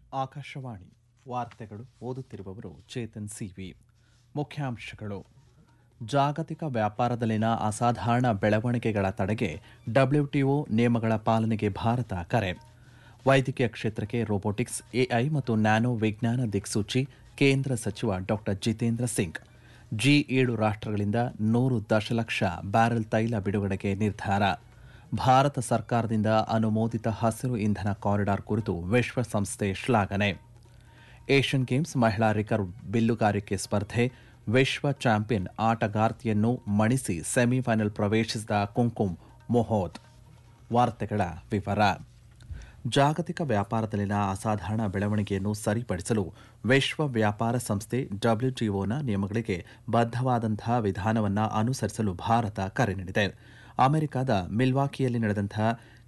ಆಕಾಶವಾಣಿ ವಾರ್ತೆಗಳು ಓದುತ್ತಿರುವವರು ಚೇತನ್ ಸಿವಿ. ಮುಖ್ಯಾಂಶಗಳು: ಜಾಗತಿಕ ವ್ಯಾಪಾರದಲ್ಲಿನ ಅಸಾಧಾರಣ ಬೆಳವಣಿಗೆಗಳ ತಡೆಗೆ ಡಬ್ಲ್ಯೂಟಿಒ ನಿಯಮಗಳ ಪಾಲನೆಗೆ ಭಾರತ ಕರೆ. ವೈದ್ಯಕೀಯ ಕ್ಷೇತ್ರಕ್ಕೆ ರೋಬೋಟಿಕ್ಸ್, ಎಐ ಮತ್ತು ನ್ಯಾನೋ ವಿಜ್ಞಾನ ದಿಕ್ಸೂಚಿ ಕೇಂದ್ರ ಸಚಿವ ಡಾ ಜಿತೇಂದ್ರ ಸಿಂಗ್. ಜಿ7 ರಾಷ್ಟ್ರಗಳಿಂದ 100 ದಶಲಕ್ಷ ಬ್ಯಾರೆಲ್ ತೈಲ ಬಿಡುಗಡೆಗೆ ನಿರ್ಧಾರ. ಭಾರತ ಸರ್ಕಾರದಿಂದ ಅನುಮೋದಿತ ಹಸಿರು ಇಂಧನ ಕಾರಿಡಾರ್ ಕುರಿತು ವಿಶ್ವಸಂಸ್ಥೆ ಶ್ಲಾಘನೆ. ಏಷ್ಯನ್ ಗೇಮ್ಸ್ ಮಹಿಳಾ ರಿಕರ್ವ್ ಬಿಲ್ಲುಗಾರಿಕೆ ಸ್ಪರ್ಧೆ ವಿಶ್ವ ಚಾಂಪಿಯನ್ ಆಟಗಾರ್ತಿಯನ್ನು ಮಣಿಸಿ ಸೆಮಿಫೈನಲ್ ಪ್ರವೇಶಿಸಿದ ಕುಂಕುಮ್ ಮೊಹೋದ್. ವಾರ್ತೆಗಳ ವಿವರ. ಜಾಗತಿಕ ವ್ಯಾಪಾರದಲ್ಲಿನ ಅಸಾಧಾರಣ ಬೆಳವಣಿಗೆಯನ್ನು ಸರಿಪಡಿಸಲು ವಿಶ್ವ ವ್ಯಾಪಾರ ಸಂಸ್ಥೆ ಡಬ್ಲ್ಯೂಟಿಒನ ನಿಯಮಗಳಿಗೆ ಬದ್ಧವಾದಂತಹ ವಿಧಾನವನ್ನು ಅನುಸರಿಸಲು ಭಾರತ ಕರೆ ನೀಡಿದೆ. ಅಮೆರಿಕದ ಮಿಲ್ವಾಕಿಯಲ್ಲಿ ನಡೆದಂತಹ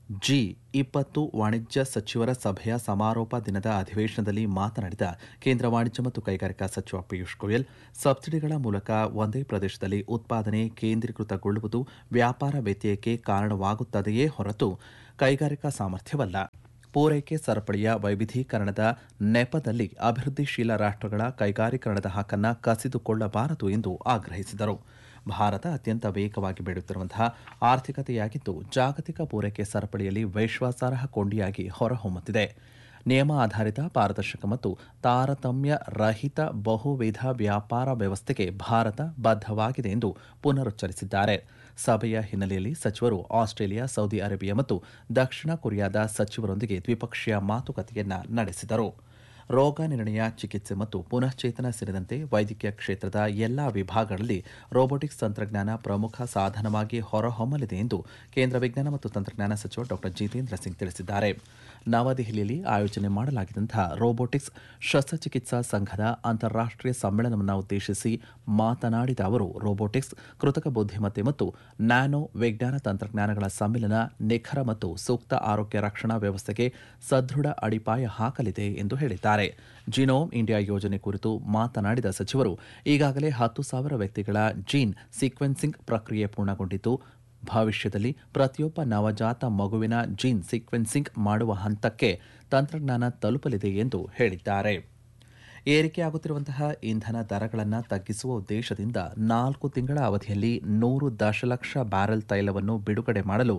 G20 ವಾಣಿಜ್ಯ ಸಚಿವರ ಸಭೆಯ ಸಮಾರೋಪ ದಿನದ ಅಧಿವೇಶನದಲ್ಲಿ ಮಾತನಾಡಿದ ಕೇಂದ್ರ ವಾಣಿಜ್ಯ ಮತ್ತು ಕೈಗಾರಿಕಾ ಸಚಿವ ಪಿಯೂಷ್ ಗೋಯಲ್, ಸಬ್ಸಿಡಿಗಳ ಮೂಲಕ ಒಂದೇ ಪ್ರದೇಶದಲ್ಲಿ ಉತ್ಪಾದನೆ ಕೇಂದ್ರೀಕೃತಗೊಳ್ಳುವುದು ವ್ಯಾಪಾರ ವ್ಯತ್ಯಯಕ್ಕೆ ಕಾರಣವಾಗುತ್ತದೆಯೇ ಹೊರತು ಕೈಗಾರಿಕಾ ಸಾಮರ್ಥ್ಯವಲ್ಲ. ಪೂರೈಕೆ ಸರಪಳಿಯ ವೈವಿಧ್ಯೀಕರಣದ ನೆಪದಲ್ಲಿ ಅಭಿವೃದ್ಧಿಶೀಲ ರಾಷ್ಟ್ರಗಳ ಕೈಗಾರೀಕರಣದ ಹಕ್ಕನ್ನು ಕಸಿದುಕೊಳ್ಳಬಾರದು ಎಂದು ಆಗ್ರಹಿಸಿದರು. ಭಾರತ ಅತ್ಯಂತ ವೇಗವಾಗಿ ಬೆಳೆಯುತ್ತಿರುವಂತಹ ಆರ್ಥಿಕತೆಯಾಗಿದ್ದು, ಜಾಗತಿಕ ಪೂರೈಕೆ ಸರಪಳಿಯಲ್ಲಿ ವಿಶ್ವಾಸಾರ್ಹ ಕೊಂಡಿಯಾಗಿ ಹೊರಹೊಮ್ಮುತ್ತಿದೆ. ನಿಯಮ ಆಧಾರಿತ, ಪಾರದರ್ಶಕ ಮತ್ತು ತಾರತಮ್ಯ ರಹಿತ ಬಹುವಿಧ ವ್ಯಾಪಾರ ವ್ಯವಸ್ಥೆಗೆ ಭಾರತ ಬದ್ಧವಾಗಿದೆ ಎಂದು ಪುನರುಚ್ಚರಿಸಿದ್ದಾರೆ. ಸಭೆಯ ಹಿನ್ನೆಲೆಯಲ್ಲಿ ಸಚಿವರು ಆಸ್ಟ್ರೇಲಿಯಾ, ಸೌದಿ ಅರೇಬಿಯಾ ಮತ್ತು ದಕ್ಷಿಣ ಕೊರಿಯಾದ ಸಚಿವರೊಂದಿಗೆ ದ್ವಿಪಕ್ಷೀಯ ಮಾತುಕತೆಯನ್ನ ನಡೆಸಿದರು. ರೋಗ ನಿರ್ಣಯ, ಚಿಕಿತ್ಸೆ ಮತ್ತು ಪುನಶ್ಚೇತನ ಸೇರಿದಂತೆ ವೈದ್ಯಕೀಯ ಕ್ಷೇತ್ರದ ಎಲ್ಲಾ ವಿಭಾಗಗಳಲ್ಲಿ ರೋಬೋಟಿಕ್ಸ್ ತಂತ್ರಜ್ಞಾನ ಪ್ರಮುಖ ಸಾಧನವಾಗಿ ಹೊರಹೊಮ್ಮಲಿದೆ ಎಂದು ಕೇಂದ್ರ ವಿಜ್ಞಾನ ಮತ್ತು ತಂತ್ರಜ್ಞಾನ ಸಚಿವ ಡಾ ಜಿತೇಂದ್ರ ಸಿಂಗ್ ತಿಳಿಸಿದ್ದಾರೆ. ನವದೆಹಲಿಯಲ್ಲಿ ಆಯೋಜನೆ ಮಾಡಲಾಗಿದ್ದಂತಹ ರೋಬೋಟಿಕ್ಸ್ ಶಸ್ತ್ರಚಿಕಿತ್ಸಾ ಸಂಘದ ಅಂತಾರಾಷ್ಟೀಯ ಸಮ್ಮೇಳನವನ್ನು ಉದ್ದೇಶಿಸಿ ಮಾತನಾಡಿದ ಅವರು, ರೋಬೋಟಿಕ್ಸ್, ಕೃತಕ ಬುದ್ಧಿಮತ್ತೆ ಮತ್ತು ನ್ಯಾನೋ ವಿಜ್ಞಾನ ತಂತ್ರಜ್ಞಾನಗಳ ಸಮ್ಮಿಲನ ನಿಖರ ಮತ್ತು ಸೂಕ್ತ ಆರೋಗ್ಯ ರಕ್ಷಣಾ ವ್ಯವಸ್ಥೆಗೆ ಸದೃಢ ಅಡಿಪಾಯ ಹಾಕಲಿದೆ ಎಂದು ಹೇಳಿದ್ದಾರೆ. ಜಿನೋಮ್ ಇಂಡಿಯಾ ಯೋಜನೆ ಕುರಿತು ಮಾತನಾಡಿದ ಸಚಿವರು, ಈಗಾಗಲೇ 10,000 ವ್ಯಕ್ತಿಗಳ ಜೀನ್ ಸೀಕ್ವೆನ್ಸಿಂಗ್ ಪ್ರಕ್ರಿಯೆ ಪೂರ್ಣಗೊಂಡಿದ್ದು, ಭವಿಷ್ಯದಲ್ಲಿ ಪ್ರತಿಯೊಬ್ಬ ನವಜಾತ ಮಗುವಿನ ಜೀನ್ ಸೀಕ್ವೆನ್ಸಿಂಗ್ ಮಾಡುವ ಹಂತಕ್ಕೆ ತಂತ್ರಜ್ಞಾನ ತಲುಪಲಿದೆ ಎಂದು ಹೇಳಿದ್ದಾರೆ. ಏರಿಕೆಯಾಗುತ್ತಿರುವಂತಹ ಇಂಧನ ದರಗಳನ್ನು ತಗ್ಗಿಸುವ ಉದ್ದೇಶದಿಂದ 4 ತಿಂಗಳ ಅವಧಿಯಲ್ಲಿ 100 ದಶಲಕ್ಷ ಬ್ಯಾರೆಲ್ ತೈಲವನ್ನು ಬಿಡುಗಡೆ ಮಾಡಲು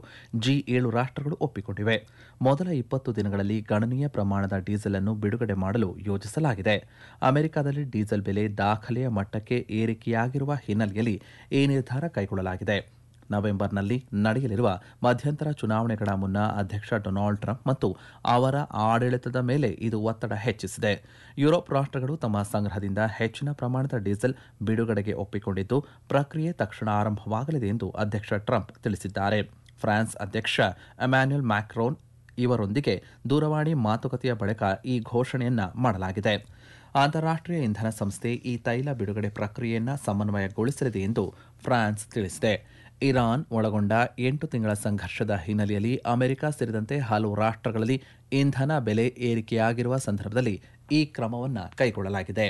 G7 ರಾಷ್ಟ್ರಗಳು ಒಪ್ಪಿಕೊಂಡಿವೆ. ಮೊದಲ 20 ದಿನಗಳಲ್ಲಿ ಗಣನೀಯ ಪ್ರಮಾಣದ ಡೀಸೆಲ್ ಅನ್ನು ಬಿಡುಗಡೆ ಮಾಡಲು ಯೋಜಿಸಲಾಗಿದೆ. ಅಮೆರಿಕದಲ್ಲಿ ಡೀಸೆಲ್ ಬೆಲೆ ದಾಖಲೆಯ ಮಟ್ಟಕ್ಕೆ ಏರಿಕೆಯಾಗಿರುವ ಹಿನ್ನೆಲೆಯಲ್ಲಿ ಈ ನಿರ್ಧಾರ ಕೈಗೊಳ್ಳಲಾಗಿದೆ. ನವೆಂಬರ್ನಲ್ಲಿ ನಡೆಯಲಿರುವ ಮಧ್ಯಂತರ ಚುನಾವಣೆಗಳ ಮುನ್ನ ಅಧ್ಯಕ್ಷ ಡೊನಾಲ್ಡ್ ಟ್ರಂಪ್ ಮತ್ತು ಅವರ ಆಡಳಿತದ ಮೇಲೆ ಇದು ಒತ್ತಡ ಹೆಚ್ಚಿಸಿದೆ. ಯುರೋಪ್ ರಾಷ್ಟ್ರಗಳು ತಮ್ಮ ಸಂಗ್ರಹದಿಂದ ಹೆಚ್ಚಿನ ಪ್ರಮಾಣದ ಡೀಸೆಲ್ ಬಿಡುಗಡೆಗೆ ಒಪ್ಪಿಕೊಂಡಿದ್ದು, ಪ್ರಕ್ರಿಯೆ ತಕ್ಷಣ ಆರಂಭವಾಗಲಿದೆ ಎಂದು ಅಧ್ಯಕ್ಷ ಟ್ರಂಪ್ ತಿಳಿಸಿದ್ದಾರೆ. ಫ್ರಾನ್ಸ್ ಅಧ್ಯಕ್ಷ ಎಮ್ಯಾನ್ಯುಯಲ್ ಮ್ಯಾಕ್ರೋನ್ ಇವರೊಂದಿಗೆ ದೂರವಾಣಿ ಮಾತುಕತೆಯ ಬಳಿಕ ಈ ಘೋಷಣೆಯನ್ನ ಮಾಡಲಾಗಿದೆ. ಅಂತಾರಾಷ್ಟೀಯ ಇಂಧನ ಸಂಸ್ಥೆ ಈ ತೈಲ ಬಿಡುಗಡೆ ಪ್ರಕ್ರಿಯೆಯನ್ನು ಸಮನ್ವಯಗೊಳಿಸಲಿದೆ ಎಂದು ಫ್ರಾನ್ಸ್ ತಿಳಿಸಿದೆ. ಇರಾನ್ ಒಳಗೊಂಡ 8 ತಿಂಗಳ ಸಂಘರ್ಷದ ಹಿನ್ನೆಲೆಯಲ್ಲಿ ಅಮೆರಿಕ ಸೇರಿದಂತೆ ಹಲವು ರಾಷ್ಟ್ರಗಳಲ್ಲಿ ಇಂಧನ ಬೆಲೆ ಏರಿಕೆಯಾಗಿರುವ ಸಂದರ್ಭದಲ್ಲಿ ಈ ಕ್ರಮವನ್ನು ಕೈಗೊಳ್ಳಲಾಗಿದೆ.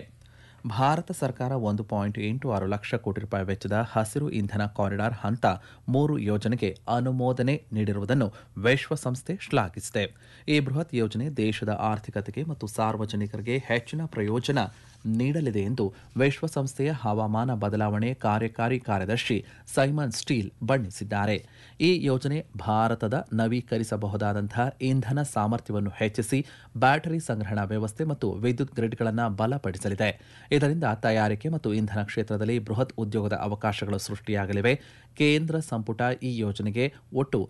ಭಾರತ ಸರ್ಕಾರ 1.86 ಲಕ್ಷ ಕೋಟಿ ರೂಪಾಯಿ ವೆಚ್ಚದ ಹಸಿರು ಇಂಧನ ಕಾರಿಡಾರ್ ಹಂತ 3 ಯೋಜನೆಗೆ ಅನುಮೋದನೆ ನೀಡಿರುವುದನ್ನು ವಿಶ್ವಸಂಸ್ಥೆ ಶ್ಲಾಘಿಸಿದೆ. ಈ ಬೃಹತ್ ಯೋಜನೆ ದೇಶದ ಆರ್ಥಿಕತೆಗೆ ಮತ್ತು ಸಾರ್ವಜನಿಕರಿಗೆ ಹೆಚ್ಚಿನ ಪ್ರಯೋಜನ ನೀಡಲಿದೆ ಎಂದು ವಿಶ್ವಸಂಸ್ಥೆಯ ಹವಾಮಾನ ಬದಲಾವಣೆ ಕಾರ್ಯಕಾರಿ ಕಾರ್ಯದರ್ಶಿ ಸೈಮನ್ ಸ್ಟೀಲ್ ಬಣ್ಣಿಸಿದ್ದಾರೆ. ಈ ಯೋಜನೆ ಭಾರತದ ನವೀಕರಿಸಬಹುದಾದಂತಹ ಇಂಧನ ಸಾಮರ್ಥ್ಯವನ್ನು ಹೆಚ್ಚಿಸಿ ಬ್ಯಾಟರಿ ಸಂಗ್ರಹಣಾ ವ್ಯವಸ್ಥೆ ಮತ್ತು ವಿದ್ಯುತ್ ಗ್ರಿಡ್ಗಳನ್ನು ಬಲಪಡಿಸಲಿದೆ. ಇದರಿಂದ ತಯಾರಿಕೆ ಮತ್ತು ಇಂಧನ ಕ್ಷೇತ್ರದಲ್ಲಿ ಬೃಹತ್ ಉದ್ಯೋಗದ ಅವಕಾಶಗಳು ಸೃಷ್ಟಿಯಾಗಲಿವೆ. ಕೇಂದ್ರ ಸಂಪುಟ ಈ ಯೋಜನೆಗೆ ಒಟ್ಟು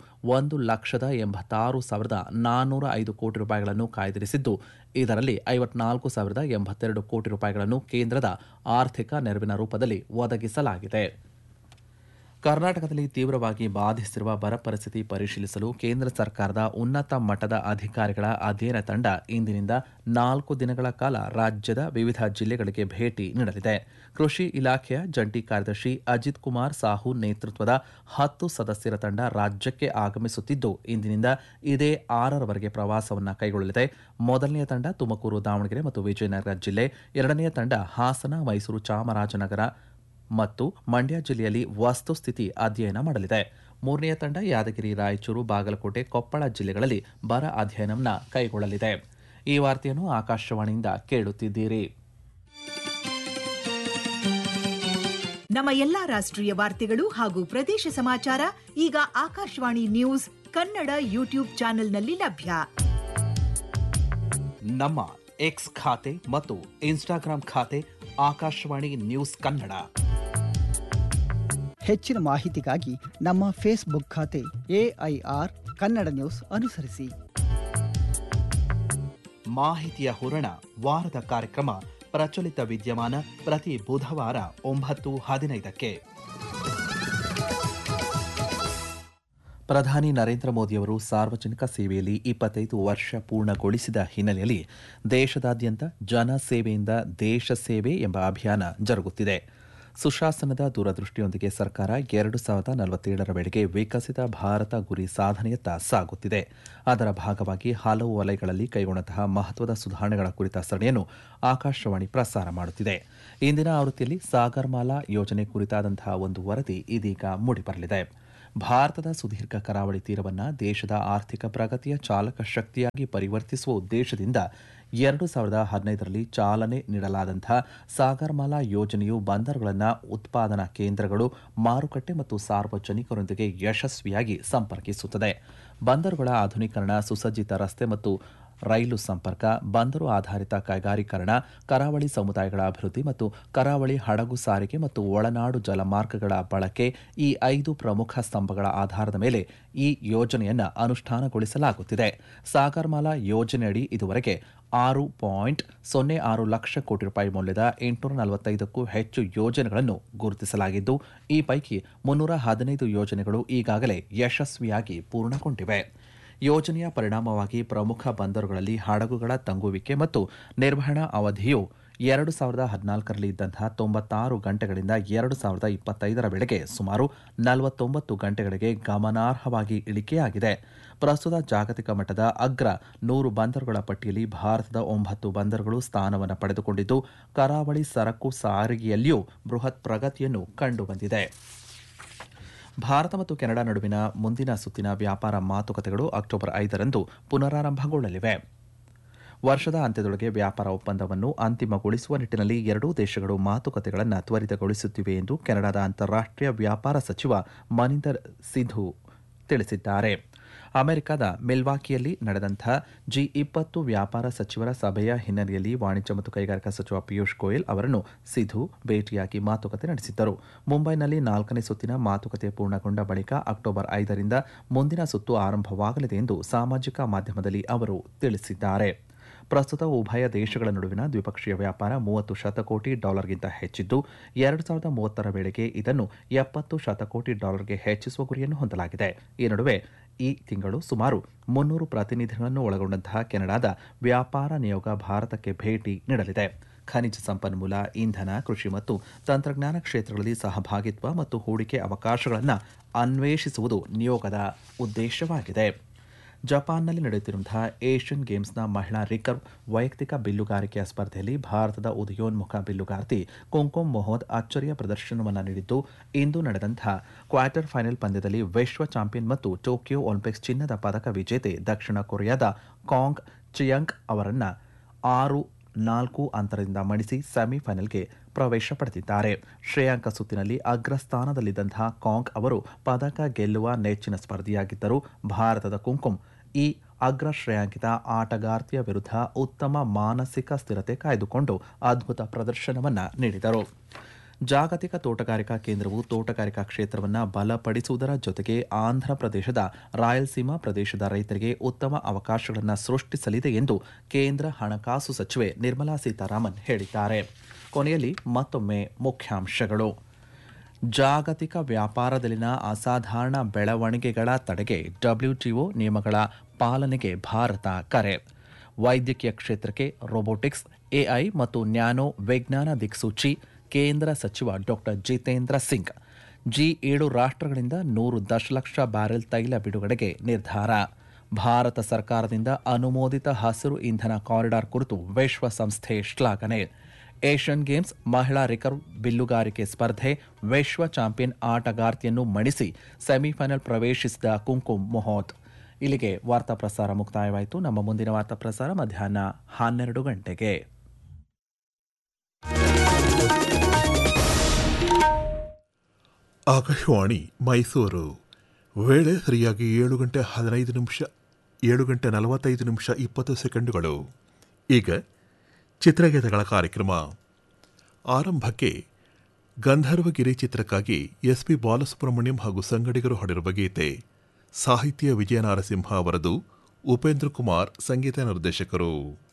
1,86,405 ಕೋಟಿ ರೂಪಾಯಿಗಳನ್ನು ಕಾಯ್ದಿರಿಸಿದ್ದು, ಇದರಲ್ಲಿ 54,082 ಕೋಟಿ ರೂಪಾಯಿಗಳನ್ನು ಕೇಂದ್ರದ ಆರ್ಥಿಕ ನೆರವಿನ ರೂಪದಲ್ಲಿ ಒದಗಿಸಲಾಗಿದೆ. ಕರ್ನಾಟಕದಲ್ಲಿ ತೀವ್ರವಾಗಿ ಬಾಧಿಸಿರುವ ಬರ ಪರಿಸ್ಥಿತಿ ಪರಿಶೀಲಿಸಲು ಕೇಂದ್ರ ಸರ್ಕಾರದ ಉನ್ನತ ಮಟ್ಟದ ಅಧಿಕಾರಿಗಳ ಅಧ್ಯಯನ ತಂಡ ಇಂದಿನಿಂದ 4 ದಿನಗಳ ಕಾಲ ರಾಜ್ಯದ ವಿವಿಧ ಜಿಲ್ಲೆಗಳಿಗೆ ಭೇಟಿ ನೀಡಲಿದೆ. ಕೃಷಿ ಇಲಾಖೆಯ ಜಂಟಿ ಕಾರ್ಯದರ್ಶಿ ಅಜಿತ್ ಕುಮಾರ್ ಸಾಹು ನೇತೃತ್ವದ 10 ಸದಸ್ಯರ ತಂಡ ರಾಜ್ಯಕ್ಕೆ ಆಗಮಿಸುತ್ತಿದ್ದು, ಇಂದಿನಿಂದ ಇದೇ 6ರವರೆಗೆ ಪ್ರವಾಸವನ್ನು ಕೈಗೊಳ್ಳಲಿದೆ. ಮೊದಲನೆಯ ತಂಡ ತುಮಕೂರು, ದಾವಣಗೆರೆ ಮತ್ತು ವಿಜಯನಗರ ಜಿಲ್ಲೆ, ಎರಡನೆಯ ತಂಡ ಹಾಸನ, ಮೈಸೂರು, ಚಾಮರಾಜನಗರ ಮತ್ತು ಮಂಡ್ಯ ಜಿಲ್ಲೆಯಲ್ಲಿ ವಸ್ತುಸ್ಥಿತಿ ಅಧ್ಯಯನ ಮಾಡಲಿದೆ. ಮೂರನೆಯ ತಂಡ ಯಾದಗಿರಿ, ರಾಯಚೂರು, ಬಾಗಲಕೋಟೆ, ಕೊಪ್ಪಳ ಜಿಲ್ಲೆಗಳಲ್ಲಿ ಬರ ಅಧ್ಯಯನವನ್ನು ಕೈಗೊಳ್ಳಲಿದೆ. ಈ ವಾರ್ತೆಯನ್ನು ಆಕಾಶವಾಣಿಯಿಂದ ಕೇಳುತ್ತಿದ್ದೀರಿ. ನಮ್ಮ ಎಲ್ಲಾ ರಾಷ್ಟ್ರೀಯ ವಾರ್ತೆಗಳು ಹಾಗೂ ಪ್ರದೇಶ ಸಮಾಚಾರ ಈಗ ಆಕಾಶವಾಣಿ ನ್ಯೂಸ್ ಕನ್ನಡ ಯೂಟ್ಯೂಬ್ ಚಾನೆಲ್ನಲ್ಲಿ ಲಭ್ಯ. ನಮ್ಮ ಎಕ್ಸ್ ಖಾತೆ ಮತ್ತು ಇನ್ಸ್ಟಾಗ್ರಾಂ ಖಾತೆ ಆಕಾಶವಾಣಿ ನ್ಯೂಸ್ ಕನ್ನಡ. ಹೆಚ್ಚಿನ ಮಾಹಿತಿಗಾಗಿ ನಮ್ಮ ಫೇಸ್ಬುಕ್ ಖಾತೆ AIR ಕನ್ನಡ ನ್ಯೂಸ್ ಅನುಸರಿಸಿ. ಮಾಹಿತಿಯ ಹೂರಣ ವಾರದ ಕಾರ್ಯಕ್ರಮ ಪ್ರಚಲಿತ ವಿದ್ಯಮಾನ ಪ್ರತಿ ಬುಧವಾರ 9:15ಕ್ಕೆ. ಪ್ರಧಾನಿ ನರೇಂದ್ರ ಮೋದಿಯವರು ಸಾರ್ವಜನಿಕ ಸೇವೆಯಲ್ಲಿ 25 ವರ್ಷ ಪೂರ್ಣಗೊಳಿಸಿದ ಹಿನ್ನೆಲೆಯಲ್ಲಿ ದೇಶದಾದ್ಯಂತ ಜನ ಸೇವೆಯಿಂದ ದೇಶ ಸೇವೆ ಎಂಬ ಅಭಿಯಾನ ಜರುಗುತ್ತಿದೆ. ಸುಶಾಸನದ ದೂರದೃಷ್ಟಿಯೊಂದಿಗೆ ಸರ್ಕಾರ 2047ರ ವೇಳೆಗೆ ವಿಕಸಿತ ಭಾರತ ಗುರಿ ಸಾಧನೆಯತ್ತ ಸಾಗುತ್ತಿದೆ. ಅದರ ಭಾಗವಾಗಿ ಹಲವು ವಲಯಗಳಲ್ಲಿ ಕೈಗೊಂಡಂತಹ ಮಹತ್ವದ ಸುಧಾರಣೆಗಳ ಕುರಿತ ಸರಣಿಯನ್ನು ಆಕಾಶವಾಣಿ ಪ್ರಸಾರ ಮಾಡುತ್ತಿದೆ. ಇಂದಿನ ಆವೃತ್ತಿಯಲ್ಲಿ ಸಾಗರ್ಮಾಲಾ ಯೋಜನೆ ಕುರಿತಾದಂತಹ ಒಂದು ವರದಿ ಇದೀಗ ಮೂಡಿಬರಲಿದೆ. ಭಾರತದ ಸುದೀರ್ಘ ಕರಾವಳಿ ತೀರವನ್ನು ದೇಶದ ಆರ್ಥಿಕ ಪ್ರಗತಿಯ ಚಾಲಕ ಶಕ್ತಿಯಾಗಿ ಪರಿವರ್ತಿಸುವ ಉದ್ದೇಶದಿಂದ 2015ರಲ್ಲಿ ಚಾಲನೆ ನೀಡಲಾದಂತಹ ಸಾಗರ್ಮಾಲಾ ಯೋಜನೆಯು ಬಂದರುಗಳನ್ನು ಉತ್ಪಾದನಾ ಕೇಂದ್ರಗಳು, ಮಾರುಕಟ್ಟೆ ಮತ್ತು ಸಾರ್ವಜನಿಕರೊಂದಿಗೆ ಯಶಸ್ವಿಯಾಗಿ ಸಂಪರ್ಕಿಸುತ್ತದೆ. ಬಂದರುಗಳ ಆಧುನೀಕರಣ, ಸುಸಜ್ಜಿತ ರಸ್ತೆ ಮತ್ತು ರೈಲು ಸಂಪರ್ಕ, ಬಂದರು ಆಧಾರಿತ ಕೈಗಾರೀಕರಣ, ಕರಾವಳಿ ಸಮುದಾಯಗಳ ಅಭಿವೃದ್ಧಿ ಮತ್ತು ಕರಾವಳಿ ಹಡಗು ಸಾರಿಗೆ ಮತ್ತು ಒಳನಾಡು ಜಲಮಾರ್ಗಗಳ ಬಳಕೆ ಈ 5 ಪ್ರಮುಖ ಸ್ತಂಭಗಳ ಆಧಾರದ ಮೇಲೆ ಈ ಯೋಜನೆಯನ್ನು ಅನುಷ್ಠಾನಗೊಳಿಸಲಾಗುತ್ತಿದೆ. ಸಾಗರ್ಮಾಲಾ ಯೋಜನೆಯಡಿ ಇದುವರೆಗೆ 6.06 ಲಕ್ಷ ಕೋಟಿ ರೂಪಾಯಿ ಮೌಲ್ಯದ 845ಕ್ಕೂ ಹೆಚ್ಚು ಯೋಜನೆಗಳನ್ನು ಗುರುತಿಸಲಾಗಿದ್ದು, ಈ ಪೈಕಿ 315 ಯೋಜನೆಗಳು ಈಗಾಗಲೇ ಯಶಸ್ವಿಯಾಗಿ ಪೂರ್ಣಗೊಂಡಿವೆ. ಯೋಜನೆಯ ಪರಿಣಾಮವಾಗಿ ಪ್ರಮುಖ ಬಂದರುಗಳಲ್ಲಿ ಹಡಗುಗಳ ತಂಗುವಿಕೆ ಮತ್ತು ನಿರ್ವಹಣಾ ಅವಧಿಯು 2014ರಲ್ಲಿ ಇದ್ದಂತಹ 96 ಗಂಟೆಗಳಿಂದ 2025ರ ವೇಳೆಗೆ ಸುಮಾರು 49 ಗಂಟೆಗಳಿಗೆ ಗಮನಾರ್ಹವಾಗಿ ಇಳಿಕೆಯಾಗಿದೆ. ಪ್ರಸ್ತುತ ಜಾಗತಿಕ ಮಟ್ಟದ ಅಗ್ರ 100 ಬಂದರುಗಳ ಪಟ್ಟಿಯಲ್ಲಿ ಭಾರತದ 9 ಬಂದರುಗಳು ಸ್ಥಾನವನ್ನು ಪಡೆದುಕೊಂಡಿದ್ದು, ಕರಾವಳಿ ಸರಕು ಸಾರಿಗೆಯಲ್ಲಿಯೂ ಬೃಹತ್ ಪ್ರಗತಿಯನ್ನು ಕಂಡುಬಂದಿದೆ. ಭಾರತ ಮತ್ತು ಕೆನಡಾ ನಡುವಿನ ಮುಂದಿನ ಸುತ್ತಿನ ವ್ಯಾಪಾರ ಮಾತುಕತೆಗಳು ಅಕ್ಟೋಬರ್ 5ರಂದು ಪುನರಾರಂಭಗೊಳ್ಳಲಿವೆ. ವರ್ಷದ ಅಂತ್ಯದೊಳಗೆ ವ್ಯಾಪಾರ ಒಪ್ಪಂದವನ್ನು ಅಂತಿಮಗೊಳಿಸುವ ನಿಟ್ಟಿನಲ್ಲಿ ಎರಡೂ ದೇಶಗಳು ಮಾತುಕತೆಗಳನ್ನು ತ್ವರಿತಗೊಳಿಸುತ್ತಿವೆ ಎಂದು ಕೆನಡಾದ ಅಂತಾರಾಷ್ಟ್ರೀಯ ವ್ಯಾಪಾರ ಸಚಿವ ಮನಿಂದರ್ ಸಿಧು ತಿಳಿಸಿದ್ದಾರೆ. ಅಮೆರಿಕದ ಮಿಲ್ವಾಕಿಯಲ್ಲಿ ನಡೆದಂತಹ G20 ವ್ಯಾಪಾರ ಸಚಿವರ ಸಭೆಯ ಹಿನ್ನೆಲೆಯಲ್ಲಿ ವಾಣಿಜ್ಯ ಮತ್ತು ಕೈಗಾರಿಕಾ ಸಚಿವ ಪಿಯೂಷ್ ಗೋಯಲ್ ಅವರನ್ನು ಸಿಧು ಭೇಟಿಯಾಗಿ ಮಾತುಕತೆ ನಡೆಸಿದ್ದರು. ಮುಂಬೈನಲ್ಲಿ 4ನೇ ಸುತ್ತಿನ ಮಾತುಕತೆ ಪೂರ್ಣಗೊಂಡ ಬಳಿಕ ಅಕ್ಟೋಬರ್ 5ರಿಂದ ಮುಂದಿನ ಸುತ್ತು ಆರಂಭವಾಗಲಿದೆ ಎಂದು ಸಾಮಾಜಿಕ ಮಾಧ್ಯಮದಲ್ಲಿ ಅವರು ತಿಳಿಸಿದ್ದಾರೆ. ಪ್ರಸ್ತುತ ಉಭಯ ದೇಶಗಳ ನಡುವಿನ ದ್ವಿಪಕ್ಷೀಯ ವ್ಯಾಪಾರ $30 ಶತಕೋಟಿ ಗಿಂತ ಹೆಚ್ಚಿದ್ದು, 2030ರ ವೇಳೆಗೆ ಇದನ್ನು $70 ಶತಕೋಟಿ ಹೆಚ್ಚಿಸುವ ಗುರಿಯನ್ನು ಹೊಂದಲಾಗಿದೆ. ಈ ನಡುವೆ ಈ ತಿಂಗಳು ಸುಮಾರು 300 ಪ್ರತಿನಿಧಿಗಳನ್ನು ಒಳಗೊಂಡಂತಹ ಕೆನಡಾದ ವ್ಯಾಪಾರ ನಿಯೋಗ ಭಾರತಕ್ಕೆ ಭೇಟಿ ನೀಡಲಿದೆ. ಖನಿಜ ಸಂಪನ್ಮೂಲ, ಇಂಧನ, ಕೃಷಿ ಮತ್ತು ತಂತ್ರಜ್ಞಾನ ಕ್ಷೇತ್ರಗಳಲ್ಲಿ ಸಹಭಾಗಿತ್ವ ಮತ್ತು ಹೂಡಿಕೆ ಅವಕಾಶಗಳನ್ನು ಅನ್ವೇಷಿಸುವುದು ನಿಯೋಗದ ಉದ್ದೇಶವಾಗಿದೆ. ಜಪಾನ್ನಲ್ಲಿ ನಡೆಯುತ್ತಿರುವಂತಹ ಏಷ್ಯನ್ ಗೇಮ್ಸ್ನ ಮಹಿಳಾ ರಿಕರ್ವ್ ವೈಯಕ್ತಿಕ ಬಿಲ್ಲುಗಾರಿಕೆಯ ಸ್ಪರ್ಧೆಯಲ್ಲಿ ಭಾರತದ ಉದಯೋನ್ಮುಖ ಬಿಲ್ಲುಗಾರ್ತಿ ಕುಂಕುಮ್ ಮೊಹಮ್ಮದ್ ಅಚ್ಚರಿಯ ಪ್ರದರ್ಶನವನ್ನು ನೀಡಿದ್ದು, ಇಂದು ನಡೆದಂತಹ ಕ್ವಾರ್ಟರ್ ಫೈನಲ್ ಪಂದ್ಯದಲ್ಲಿ ವಿಶ್ವ ಚಾಂಪಿಯನ್ ಮತ್ತು ಟೋಕಿಯೋ ಒಲಿಂಪಿಕ್ಸ್ ಚಿನ್ನದ ಪದಕ ವಿಜೇತೆ ದಕ್ಷಿಣ ಕೊರಿಯಾದ ಕಾಂಗ್ ಚಿಯಾಂಗ್ ಅವರನ್ನು 6-4 ಅಂತರದಿಂದ ಮಣಿಸಿ ಸೆಮಿಫೈನಲ್ಗೆ ಪ್ರವೇಶ ಪಡೆದಿದ್ದಾರೆ. ಶ್ರೇಯಾಂಕ ಸುತ್ತಿನಲ್ಲಿ ಅಗ್ರಸ್ಥಾನದಲ್ಲಿದ್ದಂತಹ ಕಾಂಗ್ ಅವರು ಪದಕ ಗೆಲ್ಲುವ ನೆಚ್ಚಿನ ಸ್ಪರ್ಧಿಯಾಗಿದ್ದರು. ಭಾರತದ ಕುಂಕುಮ್ ಈ ಅಗ್ರ ಶ್ರೇಯಾಂಕಿತ ಆಟಗಾರ್ತಿಯ ವಿರುದ್ಧ ಉತ್ತಮ ಮಾನಸಿಕ ಸ್ಥಿರತೆ ಕಾಯ್ದುಕೊಂಡು ಅದ್ಭುತ ಪ್ರದರ್ಶನವನ್ನು ನೀಡಿದರು. ಜಾಗತಿಕ ತೋಟಗಾರಿಕಾ ಕೇಂದ್ರವು ತೋಟಗಾರಿಕಾ ಕ್ಷೇತ್ರವನ್ನು ಬಲಪಡಿಸುವುದರ ಜೊತೆಗೆ ಆಂಧ್ರಪ್ರದೇಶದ ರಾಯಲಸೀಮಾ ಪ್ರದೇಶದ ರೈತರಿಗೆ ಉತ್ತಮ ಅವಕಾಶಗಳನ್ನು ಸೃಷ್ಟಿಸಲಿದೆ ಎಂದು ಕೇಂದ್ರ ಹಣಕಾಸು ಸಚಿವೆ ನಿರ್ಮಲಾ ಸೀತಾರಾಮನ್ ಹೇಳಿದ್ದಾರೆ. ಕೊನೆಯಲ್ಲಿ ಮತ್ತೊಮ್ಮೆ ಮುಖ್ಯಾಂಶಗಳು. ಜಾಗತಿಕ ವ್ಯಾಪಾರದಲ್ಲಿನ ಅಸಾಧಾರಣ ಬೆಳವಣಿಗೆಗಳ ತಡೆಗೆ WTO ನಿಯಮಗಳ ಪಾಲನೆಗೆ ಭಾರತ ಕರೆ. ವೈದ್ಯಕೀಯ ಕ್ಷೇತ್ರಕ್ಕೆ ರೊಬೊಟಿಕ್ಸ್, AI ಮತ್ತು ನ್ಯಾನೋ ವಿಜ್ಞಾನ ದಿಕ್ಸೂಚಿ ಕೇಂದ್ರ ಸಚಿವ ಡಾ ಜಿತೇಂದ್ರ ಸಿಂಗ್. G7 ರಾಷ್ಟ್ರಗಳಿಂದ 100 ದಶಲಕ್ಷ ಬ್ಯಾರೆಲ್ ತೈಲ ಬಿಡುಗಡೆಗೆ ನಿರ್ಧಾರ. ಭಾರತ ಸರ್ಕಾರದಿಂದ ಅನುಮೋದಿತ ಹಸಿರು ಇಂಧನ ಕಾರಿಡಾರ್ ಕುರಿತು ವಿಶ್ವಸಂಸ್ಥೆ ಶ್ಲಾಘನೆ. ಏಷ್ಯನ್ ಗೇಮ್ಸ್ ಮಹಿಳಾ ರಿಕರ್ವ್ ಬಿಲ್ಲುಗಾರಿಕೆ ಸ್ಪರ್ಧೆ, ವಿಶ್ವ ಚಾಂಪಿಯನ್ ಆಟಗಾರ್ತಿಯನ್ನು ಮಣಿಸಿ ಸೆಮಿಫೈನಲ್ ಪ್ರವೇಶಿಸಿದ ಕುಂಕುಮ್ ಮೊಹಮ್ಮದ್. ಇಲ್ಲಿಗೆ ವಾರ್ತಾ ಪ್ರಸಾರ ಮುಕ್ತಾಯವಾಯಿತು. ನಮ್ಮ ಮುಂದಿನ ವಾರ್ತಾ ಪ್ರಸಾರ ಮಧ್ಯಾಹ್ನ 12 ಗಂಟೆಗೆ. ಆಕಾಶವಾಣಿ ಮೈಸೂರು. ವೇಳೆ ಸರಿಯಾಗಿ 7:45 20 ಸೆಕೆಂಡುಗಳು. ಈಗ ಚಿತ್ರಗೀತೆಗಳ ಕಾರ್ಯಕ್ರಮ ಆರಂಭಕ್ಕೆ ಗಂಧರ್ವಗಿರಿ ಚಿತ್ರಕ್ಕಾಗಿ ಎಸ್.ಪಿ. ಬಾಲಸುಬ್ರಹ್ಮಣ್ಯಂ ಹಾಗೂ ಸಂಗಡಿಗರು ಹಾಡಿರುವ ಗೀತೆ. ಸಾಹಿತ್ಯ ವಿಜಯ ನಾರಸಿಂಹ ಅವರದು, ಉಪೇಂದ್ರ ಕುಮಾರ್ ಸಂಗೀತ ನಿರ್ದೇಶಕರು.